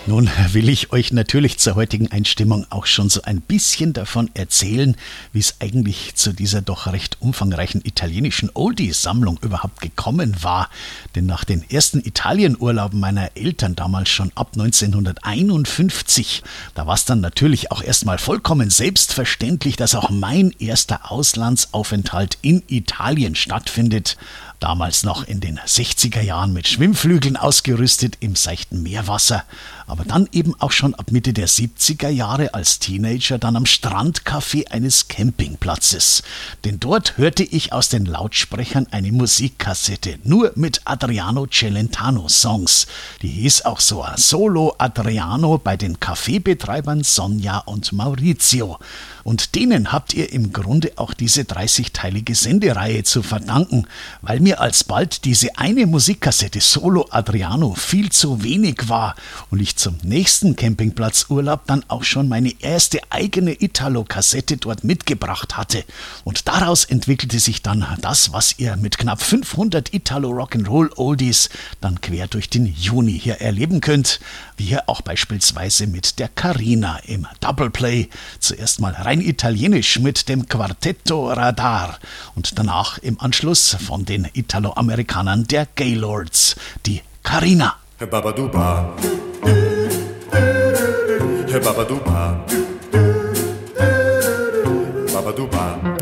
Nun will ich euch natürlich zur heutigen Einstimmung auch schon so ein bisschen davon erzählen, wie es eigentlich zu dieser doch recht umfangreichen italienischen Oldies-Sammlung überhaupt gekommen war. Denn nach den ersten Italienurlauben meiner Eltern damals schon ab 1951, da war es dann natürlich auch erstmal vollkommen selbstverständlich, dass auch mein erster Auslandsaufenthalt in Italien stattfindet. Damals noch in den 60er Jahren mit Schwimmflügeln ausgerüstet im seichten Meerwasser. Aber dann eben auch schon ab Mitte der 70er Jahre als Teenager dann am Strandcafé eines Campingplatzes. Denn dort hörte ich aus den Lautsprechern eine Musikkassette, nur mit Adriano Celentano-Songs. Die hieß auch so Solo Adriano bei den Kaffeebetreibern Sonja und Maurizio. Und denen habt ihr im Grunde auch diese 30-teilige Sendereihe zu verdanken, weil mir alsbald diese eine Musikkassette Solo Adriano viel zu wenig war und ich zum nächsten Campingplatzurlaub dann auch schon meine erste eigene Italo-Kassette dort mitgebracht hatte. Und daraus entwickelte sich dann das, was ihr mit knapp 500 Italo-Rock'n'Roll-Oldies dann quer durch den Juni hier erleben könnt. Wie hier auch beispielsweise mit der Carina im Doubleplay. Zuerst mal rein italienisch mit dem Quartetto Radar und danach im Anschluss von den Italo-Amerikanern der Gaylords, die Carina. Babaduba, Babaduba, Babaduba.